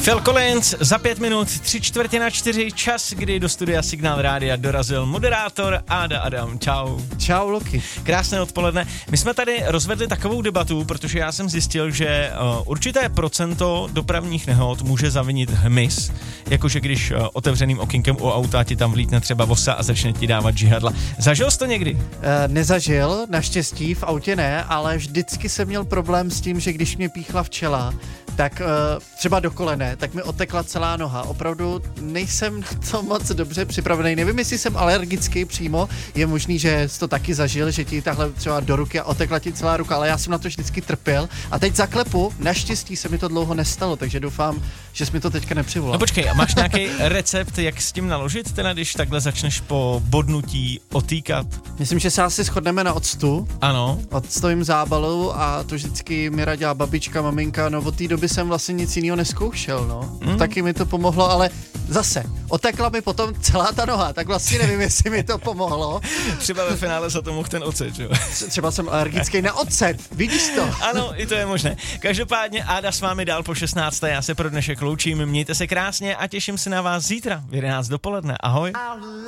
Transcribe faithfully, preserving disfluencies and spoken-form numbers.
Phil Collins za pět minut, tři čtvrtě na čtyři, čas, kdy do studia Signál Rádia dorazil moderátor Áda Adam. Čau. Čau, Luky. Krásné odpoledne. My jsme tady rozvedli takovou debatu, protože já jsem zjistil, že uh, určité procento dopravních nehod může zavinit hmyz. Jakože když uh, otevřeným okýnkem u auta ti tam vlítne třeba vosa a začne ti dávat žihadla. Zažil jsi to někdy? Uh, nezažil, naštěstí v autě ne, ale vždycky jsem měl problém s tím, že když mě píchla včela, tak uh, třeba do kolene, tak mi otekla celá noha. Opravdu nejsem na to moc dobře připravený. Nevím, jestli jsem alergický přímo. Je možný, že jsi to taky zažil, že ti takhle třeba do ruky a otekla ti celá ruka, ale já jsem na to vždycky trpěl. A teď zaklepu, naštěstí se mi to dlouho nestalo, takže doufám, že jsi mi to teďka nepřivolal. No počkej, a máš nějaký recept, jak s tím naložit, teda když takhle začneš po bodnutí otýkat? Myslím, že se asi shodneme na octu. Ano. Octovým zábalu a to vždycky mi radila babička, maminka, no od té doby jsem vlastně nic jiného neskoušel, no. Mm. Taky mi to pomohlo, ale zase, otekla mi potom celá ta noha, tak vlastně nevím, jestli mi to pomohlo. Třeba ve finále za to mohl ten ocet, jo? Třeba jsem alergický na ocet, vidíš to? Ano, i to je možné. Každopádně Áda s vámi dál po šestnácté. Já se pro dnešek loučím, mějte se krásně a těším se na vás zítra v jedenáct dopoledne. Ahoj.